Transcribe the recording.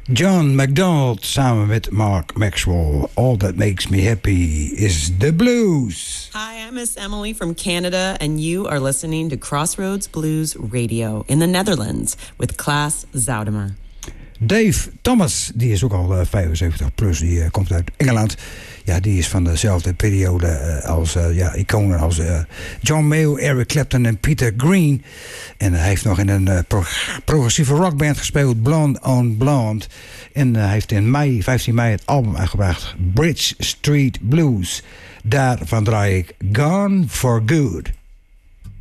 John McDonald samen met Mark Maxwell. All that makes me happy is the blues. Hi, I'm Miss Emily from Canada, and you are listening to Crossroads Blues Radio in the Netherlands with Klaas Zoudemer. Dave Thomas, die is ook al 75 plus, die komt uit Engeland. Ja, die is van dezelfde periode als iconen als John Mayall, Eric Clapton en Peter Green. En hij heeft nog in een progressieve rockband gespeeld, Blonde on Blonde. En hij heeft in 15 mei het album uitgebracht, Bridge Street Blues. Daarvan draai ik Gone for Good.